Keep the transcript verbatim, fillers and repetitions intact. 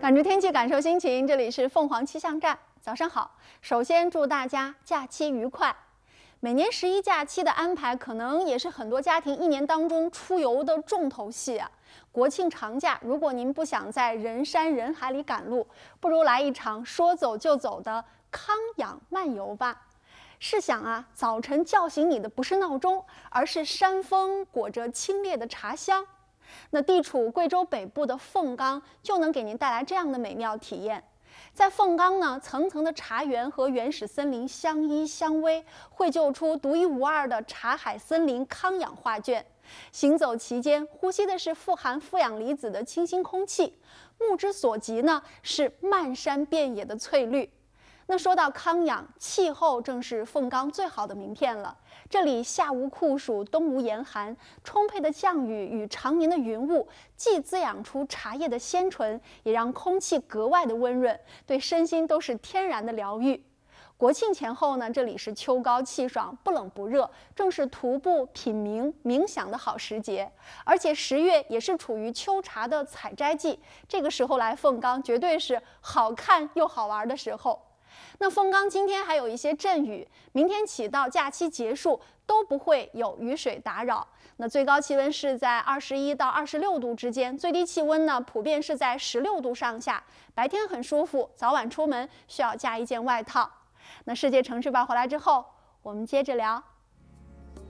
感知天气，感受心情，这里是凤凰气象站。早上好，首先祝大家假期愉快。每年十一假期的安排，可能也是很多家庭一年当中出游的重头戏啊。国庆长假，如果您不想在人山人海里赶路，不如来一场说走就走的康养漫游吧。试想啊，早晨叫醒你的不是闹钟，而是山风裹着清冽的茶香。那地处贵州北部的凤冈就能给您带来这样的美妙体验。在凤冈呢，层层的茶园和原始森林相依相偎，绘就出独一无二的茶海森林康养画卷。行走其间，呼吸的是富含负氧离子的清新空气，目之所及呢是漫山遍野的翠绿。那说到康养，气候正是凤冈最好的名片了。这里夏无酷暑，冬无严寒，充沛的降雨与常年的云雾，既滋养出茶叶的鲜醇，也让空气格外的温润，对身心都是天然的疗愈。国庆前后呢，这里是秋高气爽，不冷不热，正是徒步品茗冥想的好时节。而且十月也是处于秋茶的采摘季，这个时候来凤冈绝对是好看又好玩的时候。那凤冈今天还有一些阵雨，明天起到假期结束都不会有雨水打扰。那最高气温是在二十一到二十六度之间，最低气温呢普遍是在十六度上下，白天很舒服，早晚出门需要加一件外套。那世界城市报回来之后，我们接着聊。